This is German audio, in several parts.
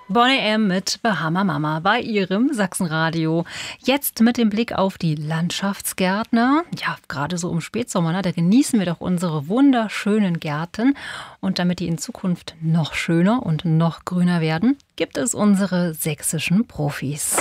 Bonnie M. mit Bahama Mama bei ihrem Sachsenradio. Jetzt mit dem Blick auf die Landschaftsgärtner. Ja, gerade so im Spätsommer, da genießen wir doch unsere wunderschönen Gärten. Und damit die in Zukunft noch schöner und noch grüner werden, gibt es unsere sächsischen Profis.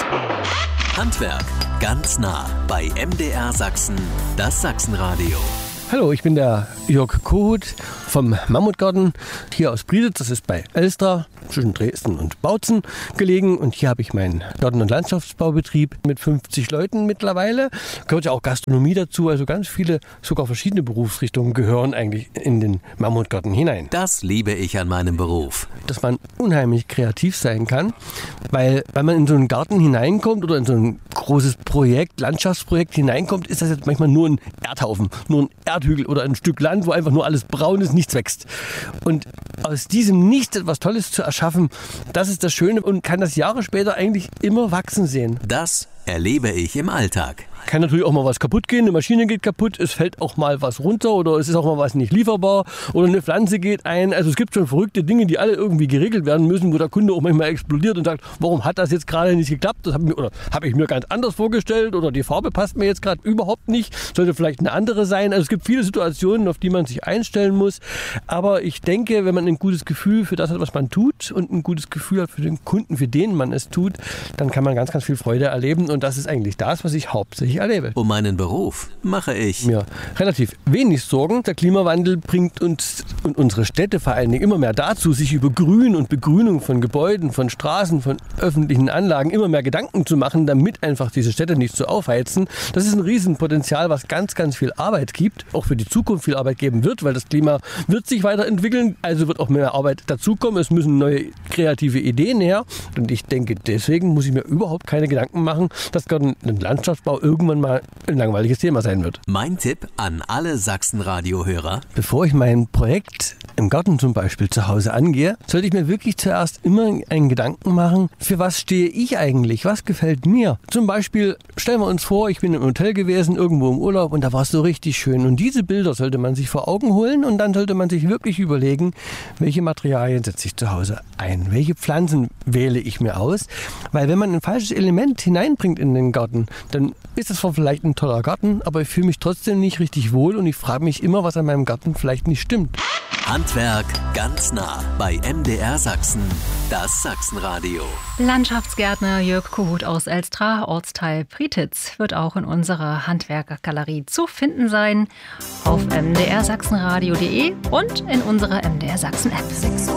Handwerk ganz nah bei MDR Sachsen, das Sachsenradio. Hallo, ich bin der Jörg Kohut vom Mammutgarten hier aus Prietitz. Das ist bei Elstra zwischen Dresden und Bautzen gelegen. Und hier habe ich meinen Garten- und Landschaftsbaubetrieb mit 50 Leuten mittlerweile. Gehört ja auch Gastronomie dazu. Also ganz viele, sogar verschiedene Berufsrichtungen gehören eigentlich in den Mammutgarten hinein. Das liebe ich an meinem Beruf. Dass man unheimlich kreativ sein kann, weil man in so einen Garten hineinkommt oder in so ein großes Projekt, Landschaftsprojekt hineinkommt, ist das jetzt manchmal nur ein Erdhaufen, nur ein Erdhügel oder ein Stück Land, wo einfach nur alles braun ist, nichts wächst. Und aus diesem Nichts etwas Tolles zu erschaffen, das ist das Schöne und kann das Jahre später eigentlich immer wachsen sehen. Das erlebe ich im Alltag. Kann natürlich auch mal was kaputt gehen, eine Maschine geht kaputt, es fällt auch mal was runter oder es ist auch mal was nicht lieferbar oder eine Pflanze geht ein. Also es gibt schon verrückte Dinge, die alle irgendwie geregelt werden müssen, wo der Kunde auch manchmal explodiert und sagt, warum hat das jetzt gerade nicht geklappt? Das habe ich mir ganz anders vorgestellt oder die Farbe passt mir jetzt gerade überhaupt nicht, sollte vielleicht eine andere sein. Also es gibt viele Situationen, auf die man sich einstellen muss. Aber ich denke, wenn man ein gutes Gefühl für das hat, was man tut und ein gutes Gefühl hat für den Kunden, für den man es tut, dann kann man ganz, ganz viel Freude erleben und das ist eigentlich das, was ich hauptsächlich erlebe. Um meinen Beruf mache ich mir relativ wenig Sorgen. Der Klimawandel bringt uns und unsere Städte vor allen Dingen immer mehr dazu, sich über Grün und Begrünung von Gebäuden, von Straßen, von öffentlichen Anlagen immer mehr Gedanken zu machen, damit einfach diese Städte nicht so aufheizen. Das ist ein Riesenpotenzial, was ganz, ganz viel Arbeit gibt, auch für die Zukunft viel Arbeit geben wird, weil das Klima wird sich weiterentwickeln, also wird auch mehr Arbeit dazukommen. Es müssen neue kreative Ideen her und ich denke, deswegen muss ich mir überhaupt keine Gedanken machen, dass gerade ein Landschaftsbau irgendwann mal ein langweiliges Thema sein wird. Mein Tipp an alle Sachsen-Radio-Hörer: Bevor ich mein Projekt im Garten zum Beispiel zu Hause angehe, sollte ich mir wirklich zuerst immer einen Gedanken machen, für was stehe ich eigentlich, was gefällt mir. Zum Beispiel stellen wir uns vor, ich bin im Hotel gewesen, irgendwo im Urlaub und da war es so richtig schön. Und diese Bilder sollte man sich vor Augen holen und dann sollte man sich wirklich überlegen, welche Materialien setze ich zu Hause ein, welche Pflanzen wähle ich mir aus. Weil wenn man ein falsches Element hineinbringt in den Garten, dann ist das vielleicht ein toller Garten, aber ich fühle mich trotzdem nicht richtig wohl und ich frage mich immer, was an meinem Garten vielleicht nicht stimmt. Handwerk ganz nah bei MDR Sachsen, das Sachsenradio. Landschaftsgärtner Jörg Kohut aus Elstra, Ortsteil Prietitz, wird auch in unserer Handwerkergalerie zu finden sein auf mdrsachsenradio.de und in unserer MDR Sachsen App.